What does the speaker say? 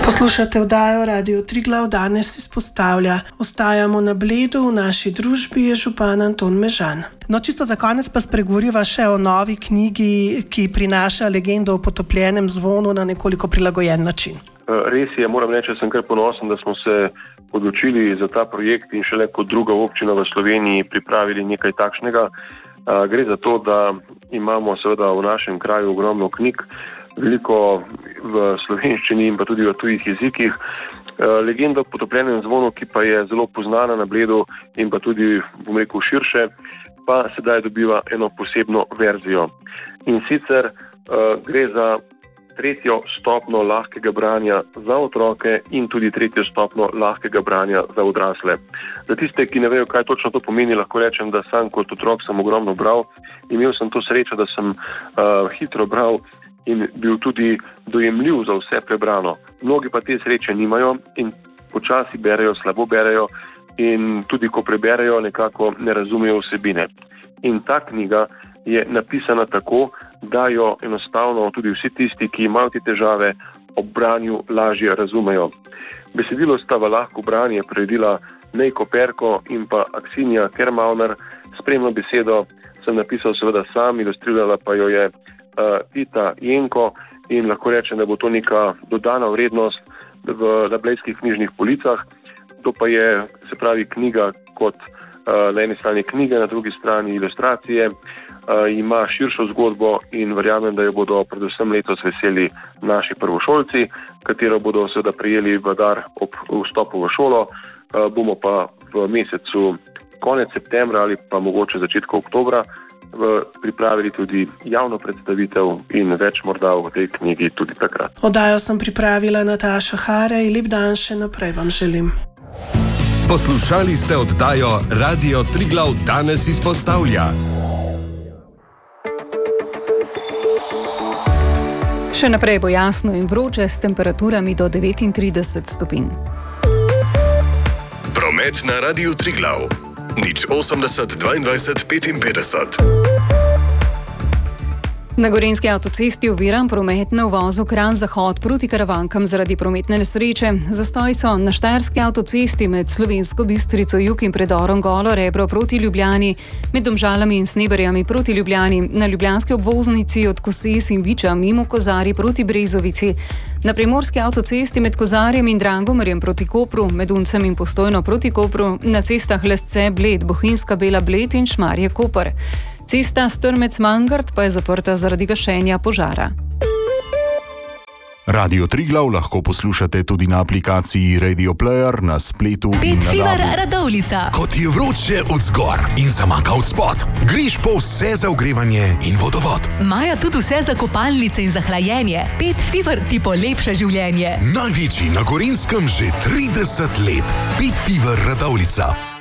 Poslušate oddajo Radio Triglav, danes izpostavlja. Ostajamo na Bledu, v naši družbi je župan Anton Mežan. No, čisto za konec pa spregovoriva še o novi knjigi, ki prinaša legendo o potopljenem zvonu na nekoliko prilagojen način. Res je, moram reči, da sem kar ponosen, da smo se odločili za ta projekt in šele kot druga občina v Sloveniji pripravili nekaj takšnega. Gre za to, da imamo seveda v našem kraju ogromno knjig, veliko v slovenščini in pa tudi v tujih jezikih. Legenda o potopljenem zvonu, ki pa je zelo poznana na Bledu in pa tudi, bom rekel, širše, pa sedaj dobiva eno posebno verzijo. In sicer gre za tretjo stopnjo lahkega branja za otroke in tudi tretjo stopnjo lahkega branja za odrasle. Za tiste, ki ne vejo, kaj točno to pomeni, lahko rečem, da sam kot otrok sem ogromno bral. Imel sem to srečo, da sem hitro bral in bil tudi dojemljiv za vse prebrano. Mnogi pa te sreče nimajo in počasi berejo, slabo berejo in tudi ko preberejo, nekako ne razumejo vsebine. In ta knjiga je napisana tako, da jo enostavno tudi vsi tisti, ki imajo te težave, ob branju lažje razumejo. Besedilo sta v lahko branje priredila Nejko Perko in pa Aksinija Kermauner. Spremno besedo sem napisal seveda sam, ilustrirala pa jo je Tita Jenko in lahko rečem, da bo to neka dodana vrednost na blejskih knjižnih policah. To pa je, se pravi, knjiga kot na eni strani knjige, na drugi strani ilustracije, ima širšo zgodbo in verjamem, da jo bodo predvsem letos veseli naši prvošolci, katero bodo seveda prejeli v dar ob vstopu v šolo. Bomo pa v mesecu konec septembra ali pa mogoče začetku oktobra pripravili tudi javno predstavitev in več morda v tej knjigi tudi takrat. Oddajo sem pripravila Nataša Harej, lep dan še naprej vam želim. Poslušali ste oddajo Radio Triglav danes izpostavlja. Še naprej bo jasno in vroče s temperaturami do 39 stopinj. Promet na Radiu Triglav. 080 22 55. Na Gorenjski avtocesti oviran promet na uvozu Kranj-Zahod proti Karavankam zaradi prometne nesreče. Zastoji so na Štajerski avtocesti med Slovensko Bistrico jug in predorom Golo Rebro proti Ljubljani, med Domžalami in Sneberjami proti Ljubljani, na ljubljanski obvoznici od Koses in Viča mimo Kozarij proti Brezovici, na Primorski avtocesti med Kozarjem in Drangomerjem proti Kopru, med Uncem in Postojno proti Kopru, na cestah Lesce, Bled, Bohinjska Bela, Bled in Šmarje Koper. Cesta Strmec-Mangart pa je zaprta zaradi gašenja požara. Radio Triglav lahko poslušate tudi na aplikaciji Radio Player, na spletu in na Petfiber Radovljica. Kot je vroče od zgor in zamaka od spod, greš po vse za ogrevanje in vodovod. Imajo tudi vse za kopalnice in za hlajenje. Petfiber ti polepša življenje. Največji na Gorenjskem že 30 let. Petfiber Radovljica.